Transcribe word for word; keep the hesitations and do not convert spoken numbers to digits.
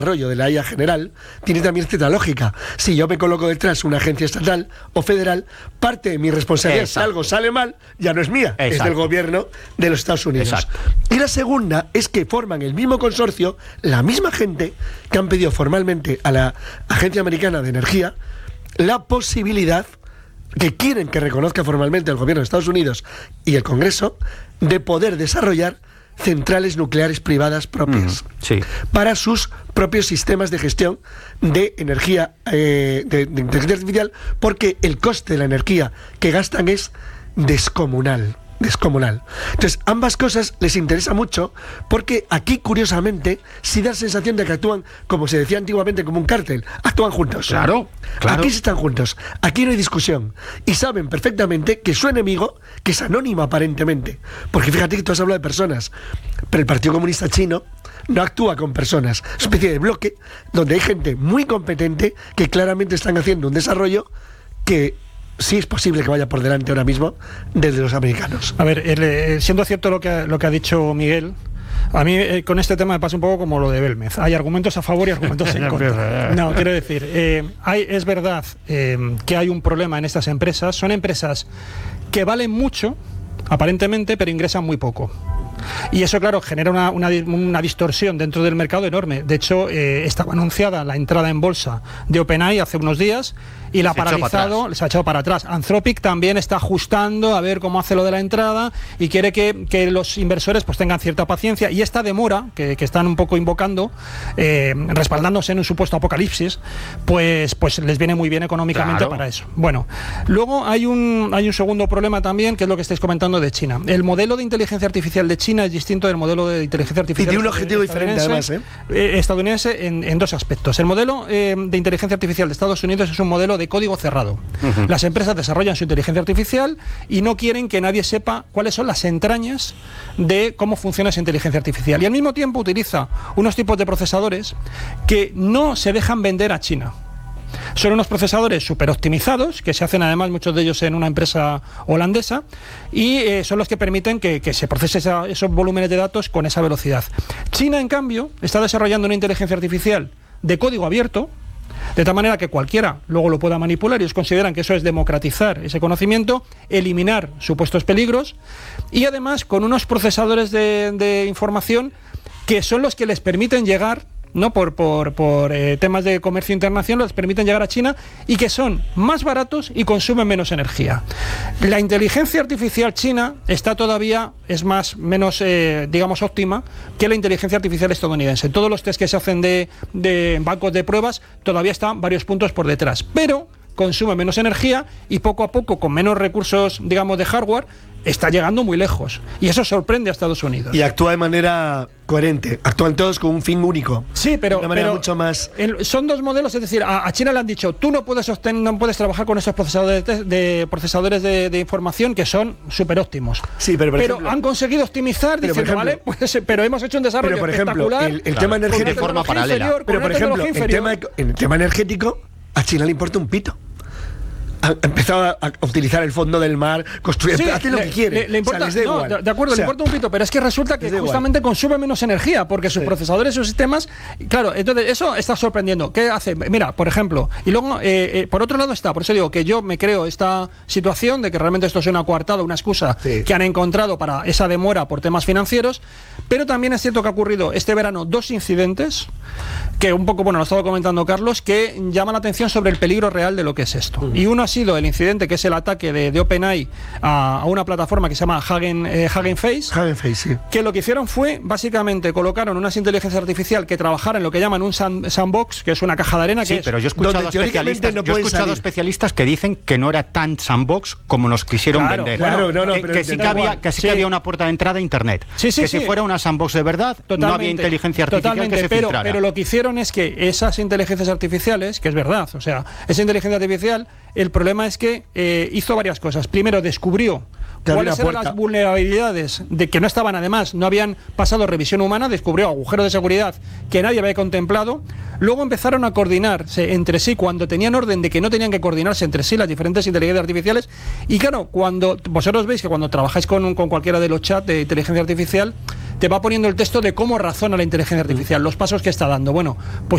desarrollo de la I A general tiene también cierta lógica. Si yo me coloco detrás una agencia estatal o federal, parte de mi responsabilidad, si algo sale mal, ya no es mía, Exacto. es del gobierno de los Estados Unidos. Exacto. Y la segunda es que forman el mismo consorcio, la misma gente que han pedido formalmente a la Agencia Americana de Energía la posibilidad, que quieren que reconozca formalmente el gobierno de Estados Unidos y el Congreso, de poder desarrollar centrales nucleares privadas propias, mm, sí. para sus propios sistemas de gestión de energía, eh, de, de inteligencia artificial, porque el coste de la energía que gastan es descomunal. descomunal. Entonces, ambas cosas les interesa mucho, porque aquí, curiosamente, sí da la sensación de que actúan, como se decía antiguamente, como un cártel. Actúan juntos. Claro, claro. Aquí sí están juntos. Aquí no hay discusión. Y saben perfectamente que su enemigo, que es anónimo aparentemente, porque fíjate que tú has hablado de personas, pero el Partido Comunista Chino no actúa con personas. Es una especie de bloque donde hay gente muy competente que claramente están haciendo un desarrollo que sí es posible que vaya por delante ahora mismo desde los americanos. A ver, eh, siendo cierto lo que, lo que ha dicho Miguel, a mí eh, con este tema me pasa un poco como lo de Belmez. Hay argumentos a favor y argumentos en contra. No, quiero decir, eh, hay, es verdad eh, que hay un problema en estas empresas. Son empresas que valen mucho, aparentemente, pero ingresan muy poco. Y eso, claro, genera una, una, una distorsión dentro del mercado enorme. De hecho, eh, estaba anunciada la entrada en bolsa de OpenAI hace unos días y la ha paralizado, se ha echado para atrás. Anthropic también está ajustando a ver cómo hace lo de la entrada y quiere que, que los inversores pues tengan cierta paciencia. Y esta demora, que, que están un poco invocando, eh, respaldándose en un supuesto apocalipsis, pues, pues les viene muy bien económicamente claro. para eso. Bueno, luego hay un, hay un segundo problema también, que es lo que estáis comentando de China. El modelo de inteligencia artificial de China es distinto del modelo de inteligencia artificial. Y tiene un objetivo diferente además, ¿eh? Eh, estadounidense en, en dos aspectos. El modelo eh, de inteligencia artificial de Estados Unidos es un modelo de código cerrado. Uh-huh. Las empresas desarrollan su inteligencia artificial y no quieren que nadie sepa cuáles son las entrañas de cómo funciona esa inteligencia artificial. Y al mismo tiempo utiliza unos tipos de procesadores que no se dejan vender a China. Son unos procesadores súper optimizados, que se hacen además muchos de ellos en una empresa holandesa, y eh, son los que permiten que, que se procese esa, esos volúmenes de datos con esa velocidad. China, en cambio, está desarrollando una inteligencia artificial de código abierto, de tal manera que cualquiera luego lo pueda manipular. Ellos consideran que eso es democratizar ese conocimiento, eliminar supuestos peligros, y además con unos procesadores de, de información que son los que les permiten llegar, no por, por, por eh, temas de comercio internacional, les permiten llegar a China, y que son más baratos y consumen menos energía. La inteligencia artificial china está todavía, es más, menos, eh, digamos, óptima que la inteligencia artificial estadounidense. Todos los test que se hacen de, de bancos de pruebas todavía están varios puntos por detrás, pero consume menos energía y poco a poco, con menos recursos, digamos, de hardware, está llegando muy lejos. Y eso sorprende a Estados Unidos. Y actúa de manera coherente. Actúan todos con un fin único. Sí, pero, de manera pero mucho más... el, son dos modelos, es decir, a, a China le han dicho, tú no puedes sostener, no puedes trabajar con esos procesadores de, de procesadores de, de información que son súper óptimos. Sí, pero, por pero ejemplo, han conseguido optimizar, pero diciendo, ejemplo, vale, pues, pero hemos hecho un desarrollo pero por ejemplo, espectacular. el, el claro, tema energético de forma paralela. Inferior, pero por ejemplo, el tema, inferior. el tema energético, a China le importa un pito. Ha empezado a, a utilizar el fondo del mar, construir, sí, hace lo le, que quiere. Le, le importa, o sea, no, de, de acuerdo, o sea, le importa un pito, pero es que resulta que justamente igual. consume menos energía, porque sus sí. procesadores, sus sistemas, claro, entonces eso está sorprendiendo. ¿Qué hace? Mira, por ejemplo, y luego, eh, eh, por otro lado está, por eso digo que yo me creo esta situación de que realmente esto es una coartada, una excusa sí. que han encontrado para esa demora por temas financieros, pero también es cierto que ha ocurrido este verano dos incidentes, que un poco, bueno, lo estaba comentando Carlos, que llaman la atención sobre el peligro real de lo que es esto. Uh-huh. Y uno ha sido el incidente que es el ataque de, de OpenAI a, a una plataforma que se llama Hugging, eh, Hugging Face, Hugging Face sí. que lo que hicieron fue, básicamente, colocaron unas inteligencias artificiales que trabajaran en lo que llaman un sand, sandbox, que es una caja de arena. Sí, que pero es, yo he escuchado, especialistas, no yo he escuchado especialistas que dicen que no era tan sandbox como nos quisieron claro, vender. Claro, bueno, no, no, que, pero que sí que había, que sí sí. que había una puerta de entrada a Internet. Sí, sí, que sí. si fuera una sandbox de verdad, totalmente, no había inteligencia artificial totalmente, que se pero, filtrara. pero lo que hicieron es que esas inteligencias artificiales, que es verdad, o sea, esa inteligencia artificial, el problema es que eh, hizo varias cosas. Primero, descubrió cuáles eran las vulnerabilidades de que no estaban, además, no habían pasado revisión humana, descubrió agujeros de seguridad que nadie había contemplado. Luego empezaron a coordinarse entre sí cuando tenían orden de que no tenían que coordinarse entre sí las diferentes inteligencias artificiales. Y claro, cuando vosotros veis que cuando trabajáis con, con cualquiera de los chats de inteligencia artificial, te va poniendo el texto de cómo razona la inteligencia artificial, los pasos que está dando. Bueno, pues